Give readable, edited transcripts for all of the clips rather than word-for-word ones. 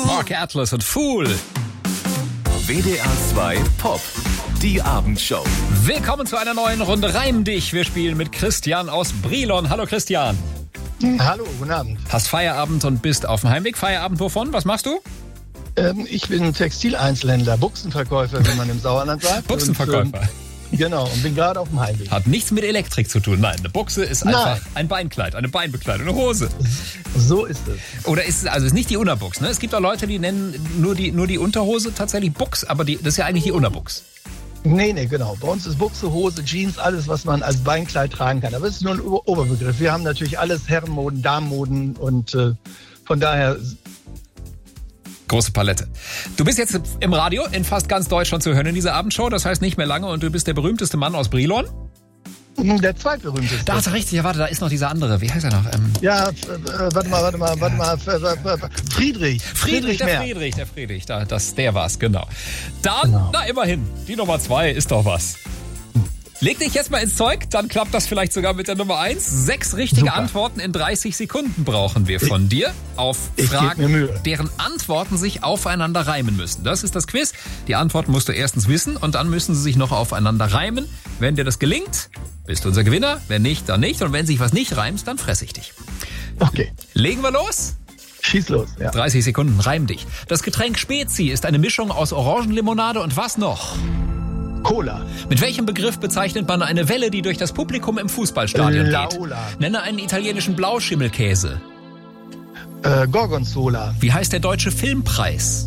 Mark Atlas und Fool. WDR 2 Pop. Die Abendshow. Willkommen zu einer neuen Runde Reim dich. Wir spielen mit Christian aus Brilon. Hallo Christian. Hallo, guten Abend. Hast Feierabend und bist auf dem Heimweg. Feierabend wovon? Was machst du? Ich bin Textileinzelhändler, Buchsenverkäufer, wie man im Sauerland sagt. Buchsenverkäufer. Genau, und bin gerade auf dem Heimweg. Hat nichts mit Elektrik zu tun. Nein, eine Buchse ist einfach ein Beinkleid, eine Beinbekleidung, eine Hose. So ist es. Oder ist es, also ist nicht die Unterbuchs, ne? Es gibt auch Leute, die nennen nur die Unterhose tatsächlich Buchs, aber das ist ja eigentlich die Unterbuchs. Nee, genau. Bei uns ist Buchse, Hose, Jeans, alles, was man als Beinkleid tragen kann. Aber es ist nur ein Oberbegriff. Wir haben natürlich alles Herrenmoden, Damenmoden und von daher... Große Palette. Du bist jetzt im Radio in fast ganz Deutschland zu hören in dieser Abendshow. Das heißt nicht mehr lange und du bist der berühmteste Mann aus Brilon. Der zweitberühmteste. Da hast du richtig, ja warte, da ist noch dieser andere. Wie heißt er noch? Warte mal. Friedrich. Der Friedrich. Der war's, genau. Dann, na immerhin, die Nummer 2 ist doch was. Leg dich jetzt mal ins Zeug, dann klappt das vielleicht sogar mit der Nummer 1. 6 richtige Antworten in 30 Sekunden brauchen wir von dir auf Fragen, deren Antworten sich aufeinander reimen müssen. Das ist das Quiz. Die Antworten musst du erstens wissen und dann müssen sie sich noch aufeinander reimen. Wenn dir das gelingt, bist du unser Gewinner. Wenn nicht, dann nicht. Und wenn sich was nicht reimt, dann fress ich dich. Okay. Legen wir los? Schieß los, ja. 30 Sekunden, reim dich. Das Getränk Spezi ist eine Mischung aus Orangenlimonade und was noch? Cola. Mit welchem Begriff bezeichnet man eine Welle, die durch das Publikum im Fußballstadion geht? Laola. Nenne einen italienischen Blauschimmelkäse. Gorgonzola. Wie heißt der deutsche Filmpreis?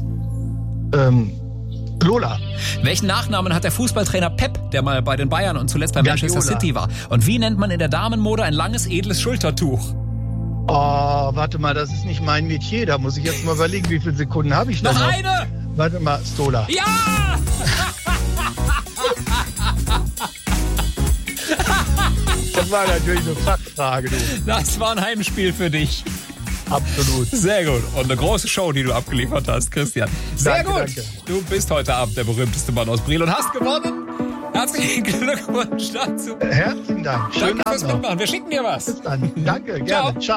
Lola. Welchen Nachnamen hat der Fußballtrainer Pep, der mal bei den Bayern und zuletzt bei Manchester City war? Und wie nennt man in der Damenmode ein langes, edles Schultertuch? Oh, warte mal, das ist nicht mein Metier. Da muss ich jetzt mal überlegen, wie viele Sekunden habe ich noch? Noch eine! Warte mal, Stola. Ja! Das war natürlich eine Fachfrage, du. Das war ein Heimspiel für dich. Absolut. Sehr gut. Und eine große Show, die du abgeliefert hast, Christian. Sehr gut. Danke. Du bist heute Abend der berühmteste Mann aus Brilon und hast gewonnen. Herzlichen Glückwunsch dazu. Herzlichen Dank. Danke fürs Mitmachen. Wir schicken dir was. Bis dann. Danke, Ciao. gerne. Ciao.